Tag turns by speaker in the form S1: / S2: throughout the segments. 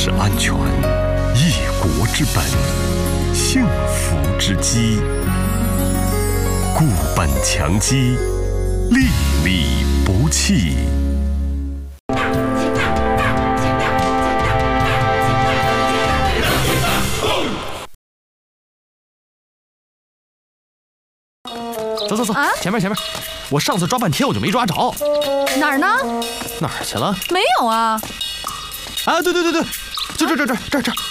S1: 是安全，一国之本，幸福之基。固本强基，粒粒不弃。
S2: 走，前面，我上次抓半天我就没抓着。
S3: 哪儿呢？
S2: 哪儿去了？
S3: 没有啊！
S2: 啊，对，就这儿。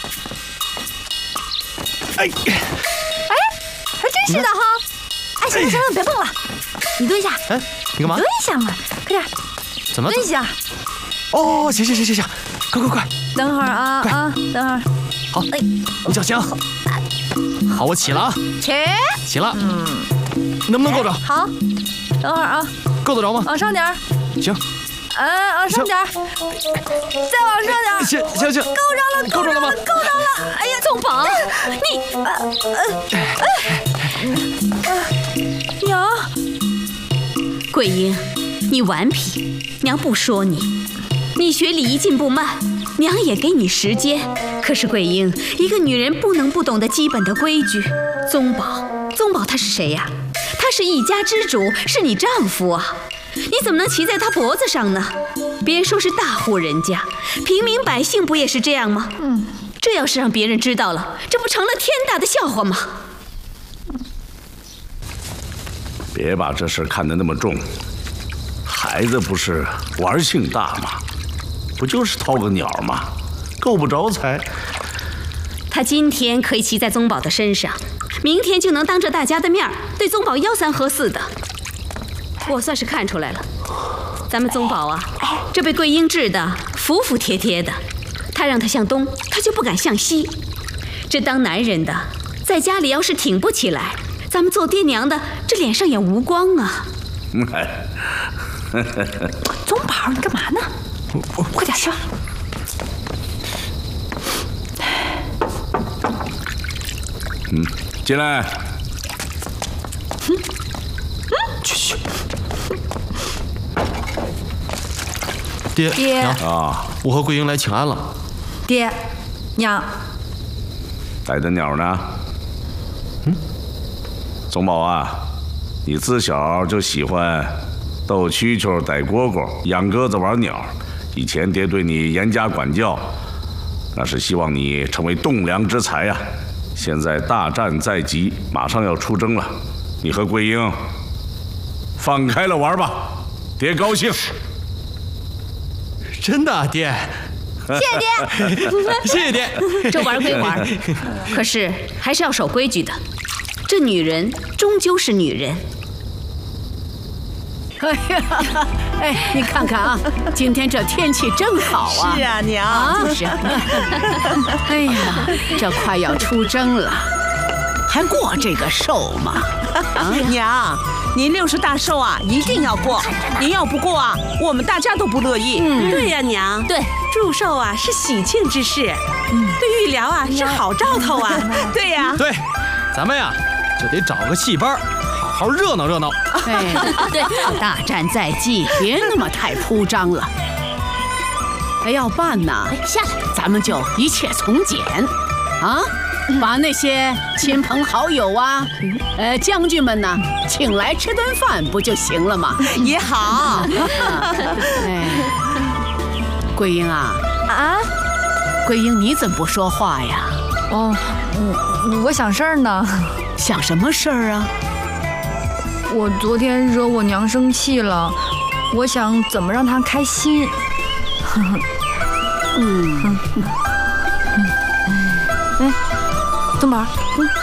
S2: 哎，
S3: 还真是的哈！哎，行，别蹦了，你蹲下。
S2: 哎，你干嘛？
S3: 蹲下嘛，快点。
S2: 怎么？
S3: 蹲下。
S2: 哦，行，快。
S3: 等会儿啊，等会儿。
S2: 好，
S3: 哎，
S2: 你脚行。好，我起了啊。起了。能不能够着？
S3: 好，等会儿啊。
S2: 够得着吗？
S3: 往上点儿。
S2: 行。
S3: 往上点儿。再往上点儿。
S2: 行。够着了吗？
S3: 够着了。哎呀，宗宝，你，娘。
S4: 桂英，你顽皮，娘不说你。你学礼仪进步慢，娘也给你时间。可是桂英，一个女人不能不懂得基本的规矩。宗宝他是谁呀？他是一家之主，是你丈夫啊！你怎么能骑在他脖子上呢？别说是大户人家，平民百姓不也是这样吗？这要是让别人知道了，这不成了天大的笑话吗？
S5: 别把这事看得那么重，孩子不是玩性大吗？不就是掏个鸟吗？够不着才。
S4: 他今天可以骑在宗宝的身上，明天就能当着大家的面对宗宝吆三喝四的。我算是看出来了，咱们宗宝啊，这被桂英治得服服帖帖的。他让他向东，他就不敢向西。这当男人的，在家里要是挺不起来，咱们做爹娘的这脸上也无光啊。
S3: 宗宝，你干嘛呢？快点去。
S5: 进来。
S2: 去。爹娘
S5: 啊，
S2: 我和桂英来请安了。
S3: 爹，娘，
S5: 逮的鸟呢？宗宝啊，你自小就喜欢逗蛐蛐、逮蝈蝈、养鸽子、玩鸟。以前爹对你严加管教，那是希望你成为栋梁之才呀。现在大战在即，马上要出征了，你和桂英放开了玩吧，爹高兴。
S2: 真的，爹。
S3: 谢谢爹。
S2: 谢谢爹。
S4: 这玩归玩，可是还是要守规矩的。这女人终究是女人。
S6: 你看看啊，今天这天气真好啊！
S7: 是啊，娘。
S6: 就是。哎呀，这快要出征了，还过这个寿吗？
S7: 娘，您60大寿啊，一定要过。您要不过啊，我们大家都不乐意。
S8: 对呀，娘。
S4: 对，
S8: 祝寿啊是喜庆之事，对玉辽啊是好兆头啊。对呀。
S2: 对，咱们呀就得找个戏班，好好热闹热闹。
S6: 对，大战在即，别那么太铺张了。要办呢，
S4: 下来，
S6: 咱们就一切从简，啊，把那些亲朋好友啊，将军们呢，请来吃顿饭不就行了吗？
S7: 也好。
S6: 桂英啊，桂英，你怎么不说话呀？
S3: 哦，我想事儿呢。
S6: 想什么事儿啊？
S3: 我昨天惹我娘生气了，我想怎么让她开心。宗宝，